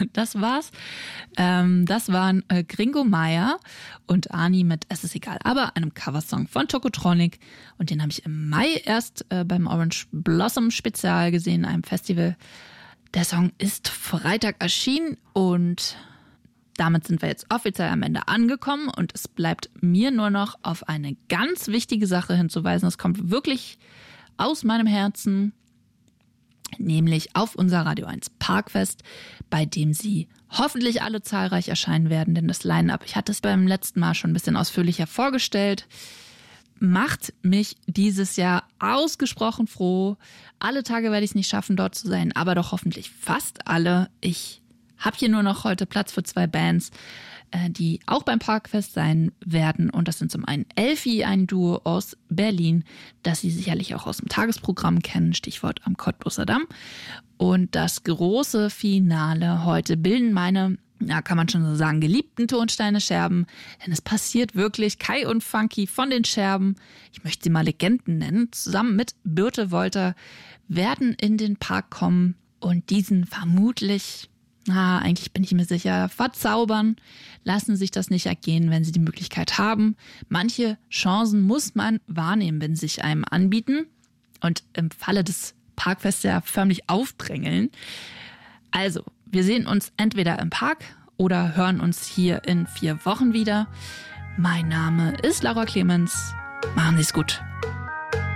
das war's. Das waren Gringo Meier und Ani mit Es ist egal, aber einem Coversong von Tokotronic. Und den habe ich im Mai erst beim Orange Blossom Spezial gesehen, einem Festival. Der Song ist Freitag erschienen und damit sind wir jetzt offiziell am Ende angekommen. Und es bleibt mir nur noch auf eine ganz wichtige Sache hinzuweisen. Es kommt wirklich aus meinem Herzen, nämlich auf unser Radio 1 Parkfest, bei dem Sie hoffentlich alle zahlreich erscheinen werden, denn das Line-Up, ich hatte es beim letzten Mal schon ein bisschen ausführlicher vorgestellt, macht mich dieses Jahr ausgesprochen froh. Alle Tage werde ich es nicht schaffen, dort zu sein, aber doch hoffentlich fast alle. Ich habe hier nur noch heute Platz für 2 Bands, die auch beim Parkfest sein werden. Und das sind zum einen Elfi, ein Duo aus Berlin, das Sie sicherlich auch aus dem Tagesprogramm kennen, Stichwort am Cottbuser Damm. Und das große Finale heute bilden meine, ja, kann man schon so sagen, geliebten Tonsteine Scherben. Denn es passiert wirklich. Kai und Funky von den Scherben, ich möchte sie mal Legenden nennen, zusammen mit Birte Wolter werden in den Park kommen und diesen vermutlich, eigentlich bin ich mir sicher, verzaubern, lassen sich das nicht ergehen, wenn sie die Möglichkeit haben. Manche Chancen muss man wahrnehmen, wenn sie sich einem anbieten und im Falle des Parkfests ja förmlich aufdrängeln. Also, wir sehen uns entweder im Park oder hören uns hier in 4 Wochen wieder. Mein Name ist Laura Clemens. Machen Sie es gut.